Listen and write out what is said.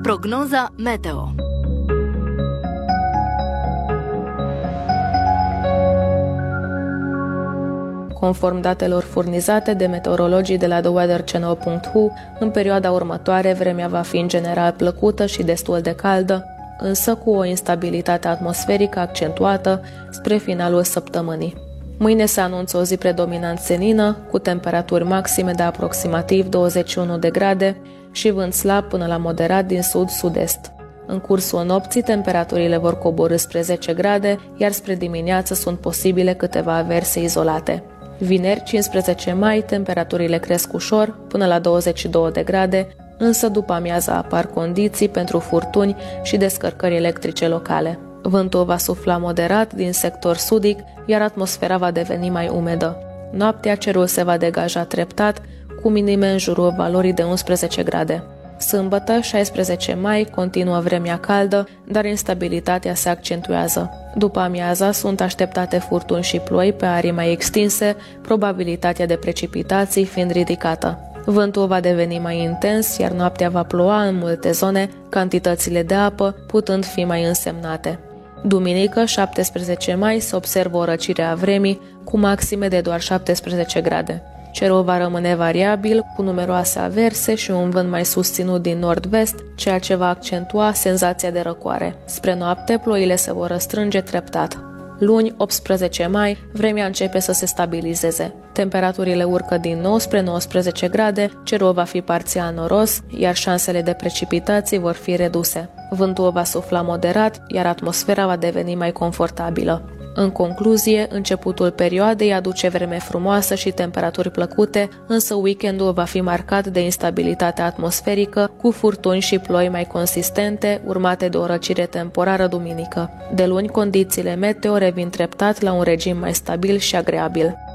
Prognoza meteo. Conform datelor furnizate de meteorologii de la theweatherchannel.hu, în perioada următoare vremea va fi în general plăcută și destul de caldă, însă cu o instabilitate atmosferică accentuată spre finalul săptămânii. Mâine se anunță o zi predominant senină, cu temperaturi maxime de aproximativ 21 de grade și vânt slab până la moderat din sud-sud-est. În cursul nopții, temperaturile vor coborî spre 10 grade, iar spre dimineață sunt posibile câteva averse izolate. Vineri, 15 mai, temperaturile cresc ușor, până la 22 de grade, însă după amiaza apar condiții pentru furtuni și descărcări electrice locale. Vântul va sufla moderat din sector sudic, iar atmosfera va deveni mai umedă. Noaptea, cerul se va degaja treptat, cu minime în jurul valorii de 11 grade. Sâmbătă, 16 mai, continuă vremea caldă, dar instabilitatea se accentuează. După amiaza sunt așteptate furtuni și ploi pe arii mai extinse, probabilitatea de precipitații fiind ridicată. Vântul va deveni mai intens, iar noaptea va ploua în multe zone, cantitățile de apă putând fi mai însemnate. Duminică, 17 mai, se observă o răcire a vremii, cu maxime de doar 17 grade. Cerul va rămâne variabil, cu numeroase averse și un vânt mai susținut din nord-vest, ceea ce va accentua senzația de răcoare. Spre noapte, ploile se vor răstrânge treptat. Luni, 18 mai, vremea începe să se stabilizeze. Temperaturile urcă din nou spre 19 grade, cerul va fi parțial noros, iar șansele de precipitații vor fi reduse. Vântul va sufla moderat, iar atmosfera va deveni mai confortabilă. În concluzie, începutul perioadei aduce vreme frumoasă și temperaturi plăcute, însă weekendul va fi marcat de instabilitate atmosferică, cu furtuni și ploi mai consistente, urmate de o răcire temporară duminică. De luni, condițiile meteo revin treptat la un regim mai stabil și agreabil.